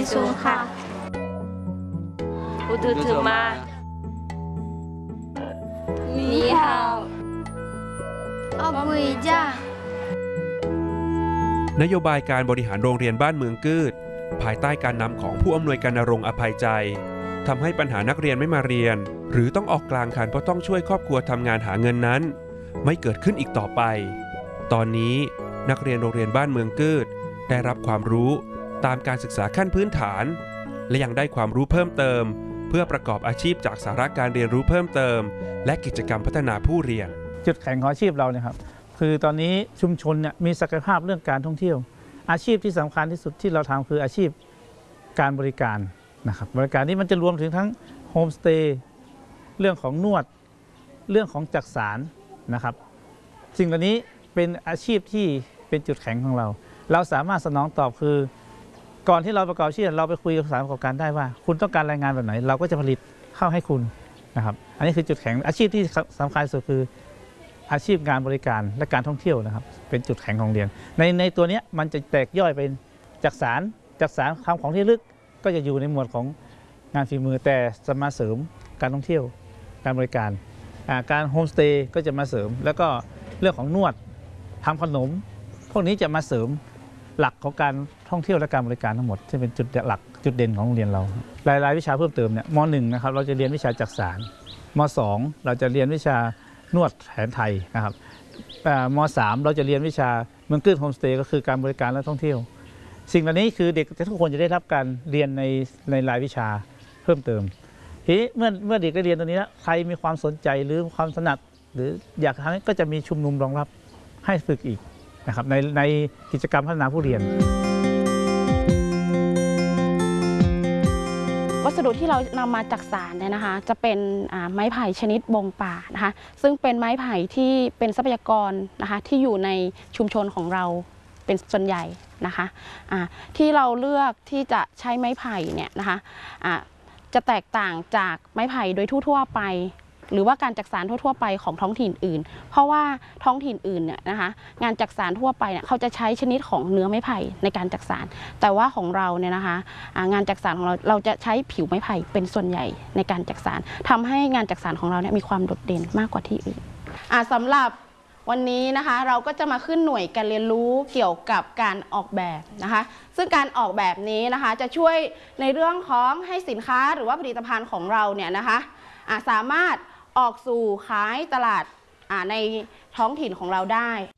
สูงค่ะอุตุถือมานี่ฮาวเอาบุยจ้านโยบายการบริหารโรงเรียนบ้านเมืองกืดภายใต้การนำของผู้อำนวยการณรงค์อภัยใจทำให้ปัญหานักเรียนไม่มาเรียนหรือต้องออกกลางคันเพราะต้องช่วยครอบครัวทำงานหาเงินนั้นไม่เกิดขึ้นอีกต่อไปตอนนี้นักเรียนโรงเรียนบ้านเมืองกืดได้รับความรู้ตามการศึกษาขั้นพื้นฐานและยังได้ความรู้เพิ่มเติมเพื่อประกอบอาชีพจากสาระการเรียนรู้เพิ่มเติมและกิจกรรมพัฒนาผู้เรียนจุดแข็งของอาชีพเราเนี่ยครับคือตอนนี้ชุมชนเนี่ยมีศักยภาพเรื่องการท่องเที่ยวอาชีพที่สำคัญที่สุดที่เราทำคืออาชีพการบริการนะครับบริการนี้มันจะรวมถึงทั้งโฮมสเตย์เรื่องของนวดเรื่องของจักสานนะครับสิ่งเหล่านี้เป็นอาชีพที่เป็นจุดแข็งของเราเราสามารถสนองตอบคือก่อนที่เราประกอบอาชีพเราไปคุยกับสถานประกอบการได้ว่าคุณต้องการรายงานแบบไหนเราก็จะผลิตเข้าให้คุณนะครับอันนี้คือจุดแข็งอาชีพที่สำคัญสุดคืออาชีพงานบริการและการท่องเที่ยวนะครับเป็นจุดแข็งของเรียนในตัวนี้มันจะแตกย่อยเป็นจักสานคำของที่ลึกก็จะอยู่ในหมวดของงานฝีมือแต่จะมาเสริมการท่องเที่ยวการบริการการโฮมสเตย์ก็จะมาเสริมแล้วก็เรื่องของนวดทำขนมพวกนี้จะมาเสริมหลักของการท่องเที่ยวและการบริการทั้งหมดที่เป็นจุดหลักจุดเด่นของโรงเรียนเรารายวิชาเพิ่มเติมเนี่ยม.1 นะครับเราจะเรียนวิชาจักสานม.2 เราจะเรียนวิชานวดแผนไทยนะครับม.3 เราจะเรียนวิชาเมืองกืดโฮมสเตย์ก็คือการบริการและท่องเที่ยวสิ่งเหล่านี้คือเด็กทุกคนจะได้รับการเรียนในรายวิชาเพิ่มเติมทีนี้เมื่อเด็กได้เรียนตรงนี้แล้วใครมีความสนใจหรือความถนัดหรืออยากทำก็จะมีชุมนุมรองรับให้ฝึกอีกนะครับในกิจกรรมพัฒนาผู้เรียนวัสดุที่เรานำมาจักสานเนี่ยนะคะจะเป็นไม้ไผ่ชนิดบงป่านะคะซึ่งเป็นไม้ไผ่ที่เป็นทรัพยากรนะคะที่อยู่ในชุมชนของเราเป็นส่วนใหญ่นะคะที่เราเลือกที่จะใช้ไม้ไผ่เนี่ยนะคะจะแตกต่างจากไม้ไผ่โดยทั่วไปหรือว่าการจักสานทั่วไปของท้องถิ่นอื่นเพราะว่าท้องถิ่นอื่นเนี่ยนะคะงานจักสานทั่วไปเนี่ยเขาจะใช้ชนิดของเนื้อไม้ไผ่ในการจักสานแต่ว่าของเราเนี่ยนะคะงานจักสานของเราจะใช้ผิวไม้ไผ่เป็นส่วนใหญ่ในการจักสานทำให้งานจักสานของเราเนี่ยมีความโดดเด่นมากกว่าที่อื่นสำหรับวันนี้นะคะเราก็จะมาขึ้นหน่วยการเรียนรู้เกี่ยวกับการออกแบบนะคะซึ่งการออกแบบนี้นะคะจะช่วยในเรื่องของให้สินค้าหรือว่าผลิตภัณฑ์ของเราเนี่ยนะคะสามารถออกสู่ขายตลาดในท้องถิ่นของเราได้